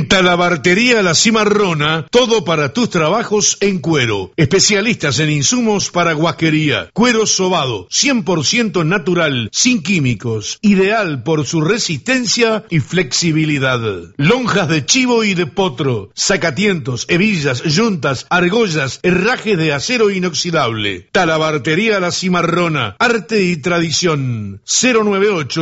En Talabartería La Cimarrona, todo para tus trabajos en cuero. Especialistas en insumos para guasquería. Cuero sobado, 100% natural, sin químicos. Ideal por su resistencia y flexibilidad. Lonjas de chivo y de potro. Sacatientos, hebillas, yuntas, argollas, herrajes de acero inoxidable. Talabartería La Cimarrona. Arte y tradición. 098